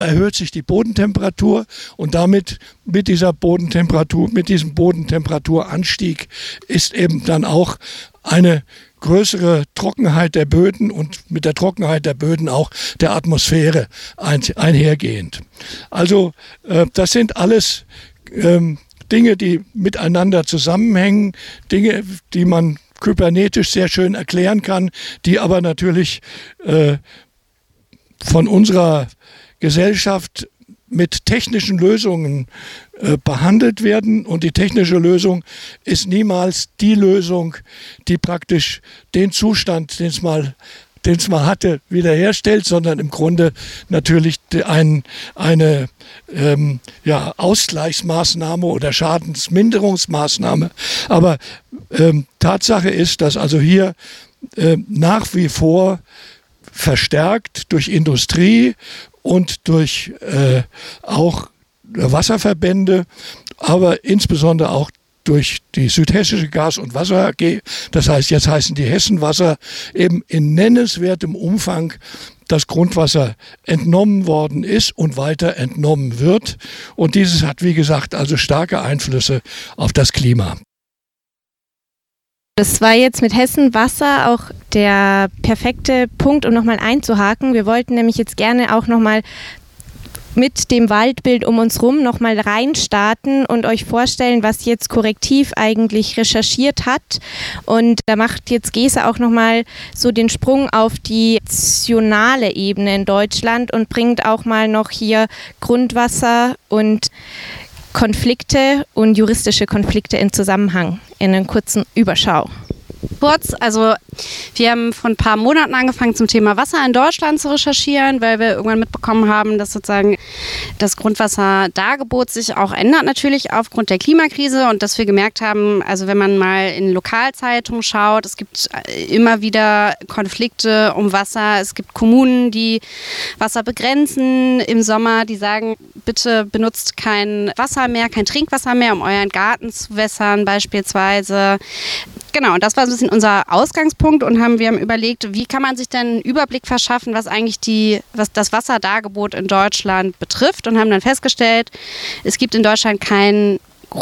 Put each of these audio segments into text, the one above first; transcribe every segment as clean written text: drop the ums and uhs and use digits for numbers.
erhöht sich die Bodentemperatur und damit mit diesem Bodentemperaturanstieg ist eben dann auch eine größere Trockenheit der Böden und mit der Trockenheit der Böden auch der Atmosphäre einhergehend. Also das sind alles Dinge, die miteinander zusammenhängen, Dinge, die man kybernetisch sehr schön erklären kann, die aber natürlich von unserer Gesellschaft mit technischen Lösungen behandelt werden. Und die technische Lösung ist niemals die Lösung, die praktisch den Zustand, den es mal hatte, wiederherstellt, sondern im Grunde natürlich eine Ausgleichsmaßnahme oder Schadensminderungsmaßnahme. Aber Tatsache ist, dass also hier nach wie vor verstärkt durch Industrie und durch auch Wasserverbände, aber insbesondere auch durch die Südhessische Gas- und Wasser AG, das heißt, jetzt heißen die Hessenwasser, eben in nennenswertem Umfang das Grundwasser entnommen worden ist und weiter entnommen wird. Und dieses hat, wie gesagt, also starke Einflüsse auf das Klima. Das war jetzt mit Hessenwasser auch der perfekte Punkt, um nochmal einzuhaken. Wir wollten nämlich jetzt gerne auch nochmal mit dem Waldbild um uns rum nochmal reinstarten und euch vorstellen, was jetzt Korrektiv eigentlich recherchiert hat. Und da macht jetzt Gesa auch nochmal so den Sprung auf die nationale Ebene in Deutschland und bringt auch mal noch hier Grundwasser und Konflikte und juristische Konflikte in Zusammenhang in einer kurzen Überschau. Also wir haben vor ein paar Monaten angefangen, zum Thema Wasser in Deutschland zu recherchieren, weil wir irgendwann mitbekommen haben, dass sozusagen das Grundwasserdargebot sich auch ändert, natürlich aufgrund der Klimakrise, und dass wir gemerkt haben, also wenn man mal in Lokalzeitungen schaut, es gibt immer wieder Konflikte um Wasser. Es gibt Kommunen, die Wasser begrenzen im Sommer, die sagen, bitte benutzt kein Wasser mehr, kein Trinkwasser mehr, um euren Garten zu wässern beispielsweise. Genau, und das war so ein bisschen unser Ausgangspunkt, und wir haben überlegt, wie kann man sich denn einen Überblick verschaffen, was eigentlich was das Wasserdargebot in Deutschland betrifft, und haben dann festgestellt, es gibt in Deutschland keine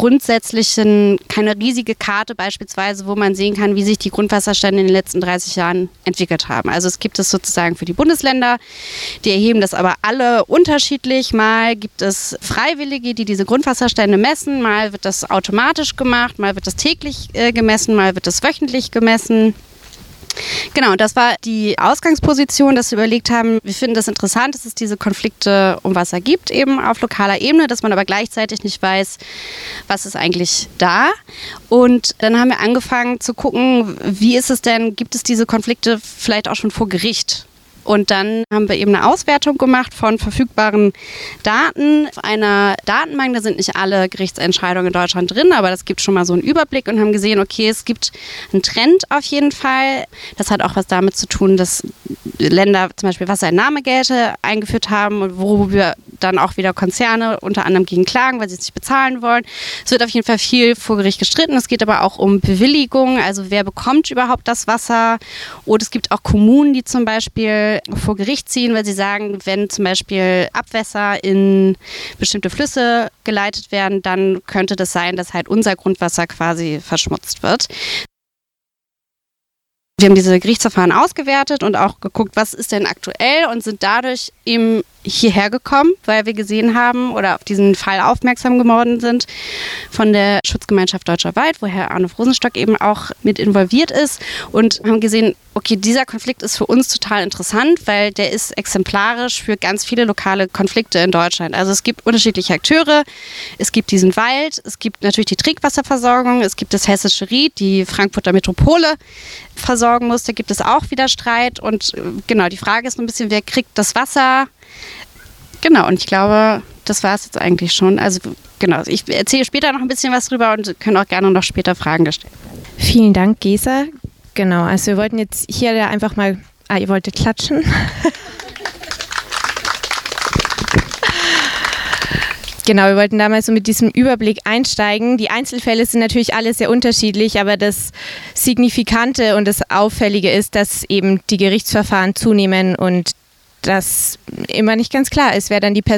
riesige Karte beispielsweise, wo man sehen kann, wie sich die Grundwasserstände in den letzten 30 Jahren entwickelt haben. Also es gibt es sozusagen für die Bundesländer, die erheben das aber alle unterschiedlich. Mal gibt es Freiwillige, die diese Grundwasserstände messen, mal wird das automatisch gemacht, mal wird das täglich gemessen, mal wird das wöchentlich gemessen. Genau, das war die Ausgangsposition, dass wir überlegt haben, wir finden das interessant, dass es diese Konflikte um Wasser gibt, eben auf lokaler Ebene, dass man aber gleichzeitig nicht weiß, was ist eigentlich da. Und dann haben wir angefangen zu gucken, wie ist es denn, gibt es diese Konflikte vielleicht auch schon vor Gericht? Und dann haben wir eben eine Auswertung gemacht von verfügbaren Daten auf einer Datenbank. Da sind nicht alle Gerichtsentscheidungen in Deutschland drin, aber das gibt schon mal so einen Überblick, und haben gesehen, okay, es gibt einen Trend auf jeden Fall. Das hat auch was damit zu tun, dass Länder zum Beispiel Wasserentnahmegelte eingeführt haben, und worüber dann auch wieder Konzerne unter anderem gegen klagen, weil sie es nicht bezahlen wollen. Es wird auf jeden Fall viel vor Gericht gestritten. Es geht aber auch um Bewilligung, also wer bekommt überhaupt das Wasser. Und es gibt auch Kommunen, die zum Beispiel vor Gericht ziehen, weil sie sagen, wenn zum Beispiel Abwässer in bestimmte Flüsse geleitet werden, dann könnte das sein, dass halt unser Grundwasser quasi verschmutzt wird. Wir haben diese Gerichtsverfahren ausgewertet und auch geguckt, was ist denn aktuell, und sind dadurch eben hierher gekommen, weil wir gesehen haben oder auf diesen Fall aufmerksam geworden sind von der Schutzgemeinschaft Deutscher Wald, wo Herr Arnulf Rosenstock eben auch mit involviert ist, und haben gesehen, okay, dieser Konflikt ist für uns total interessant, weil der ist exemplarisch für ganz viele lokale Konflikte in Deutschland. Also es gibt unterschiedliche Akteure, es gibt diesen Wald, es gibt natürlich die Trinkwasserversorgung, es gibt das Hessische Ried, die Frankfurter Metropole versorgen muss, da gibt es auch wieder Streit, und genau, die Frage ist ein bisschen, wer kriegt das Wasser? Genau, und ich glaube, das war es jetzt eigentlich schon. Also genau, ich erzähle später noch ein bisschen was drüber und können auch gerne noch später Fragen gestellt werden. Vielen Dank, Gesa. Genau, also wir wollten jetzt hier einfach mal... ihr wolltet klatschen? Genau, wir wollten damals so mit diesem Überblick einsteigen. Die Einzelfälle sind natürlich alle sehr unterschiedlich, aber das Signifikante und das Auffällige ist, dass eben die Gerichtsverfahren zunehmen und das immer nicht ganz klar ist, wer dann die